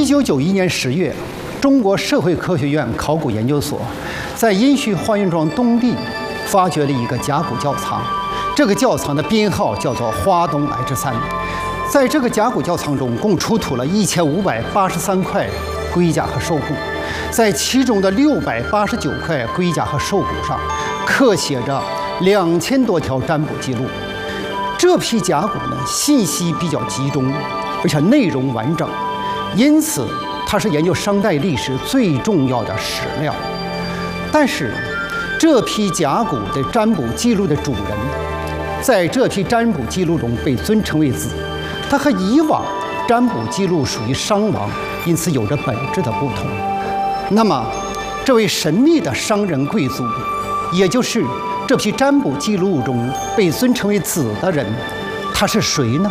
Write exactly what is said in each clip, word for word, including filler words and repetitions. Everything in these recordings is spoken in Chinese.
一九九一年十月，中国社会科学院考古研究所在殷墟花园庄东地发掘了一个甲骨窖藏，这个窖藏的编号叫做花东来之三。在这个甲骨窖藏中，共出土了一千五百八十三块龟甲和兽骨，在其中的六百八十九块龟甲和兽骨上，刻写着两千多条占卜记录。这批甲骨呢，信息比较集中，而且内容完整，因此它是研究商代历史最重要的史料。但是，这批甲骨的占卜记录的主人，在这批占卜记录中被尊称为子。它和以往占卜记录属于商王，因此有着本质的不同。那么，这位神秘的商人贵族，也就是这批占卜记录中被尊称为子的人，他是谁呢？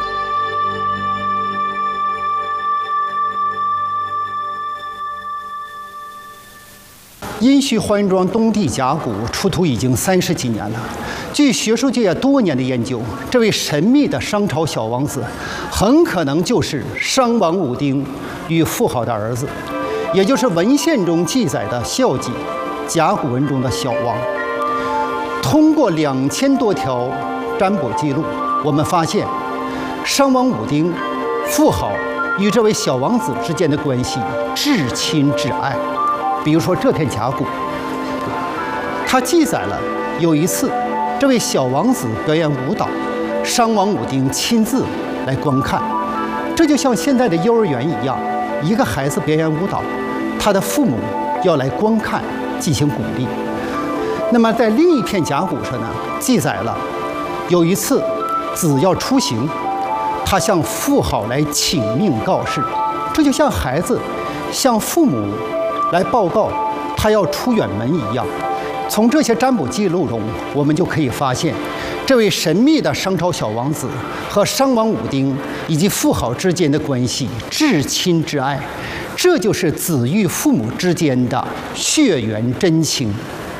殷墟花园庄东地甲骨出土已经三十几年了。据学术界多年的研究，这位神秘的商朝小王子，很可能就是商王武丁与妇好的儿子，也就是文献中记载的孝季，甲骨文中的小王。通过两千多条占卜记录，我们发现，商王武丁、妇好与这位小王子之间的关系至亲至爱。比如说这片甲骨，它记载了有一次，这位小王子表演舞蹈，商王武丁亲自来观看。这就像现在的幼儿园一样，一个孩子表演舞蹈，他的父母要来观看，进行鼓励。那么在另一片甲骨上呢，记载了有一次子要出行，他向妇好来请命告示，这就像孩子向父母来报告他要出远门一样。从这些占卜记录中，我们就可以发现，这位神秘的商朝小王子和商王武丁以及妇好之间的关系至亲至爱，这就是子与父母之间的血缘真情。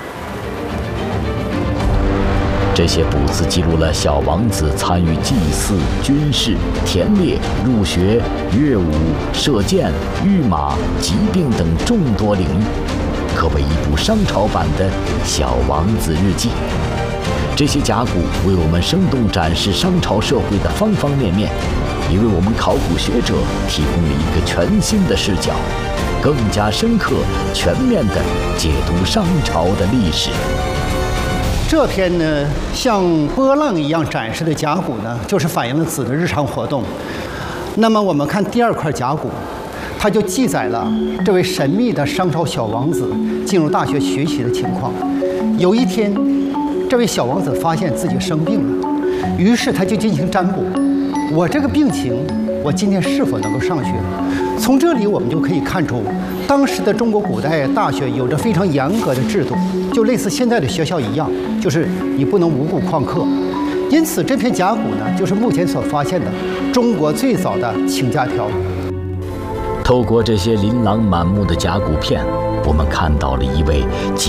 这些卜辞记录了小王子参与祭祀、军事、田猎、入学、乐舞、射箭、御马、疾病等众多领域，可谓一部商朝版的《小王子日记》。这些甲骨为我们生动展示商朝社会的方方面面，也为我们考古学者提供了一个全新的视角，更加深刻、全面地解读商朝的历史。 这篇呢，像波浪一样展示的甲骨呢，就是反映了子的日常活动。那么我们看第二块甲骨，它就记载了这位神秘的商朝小王子进入大学学习的情况。有一天，这位小王子发现自己生病了，于是他就进行占卜：我这个病情，我今天是否能够上学？从这里我们就可以看出，当时的中国古代大学有着非常严格的制度，就类似现在的学校一样，就是你不能无故旷课。因此，这片甲骨呢，就是目前所发现的中国最早的请假条。 透过这些琳琅满目的甲骨片，我们看到了一位极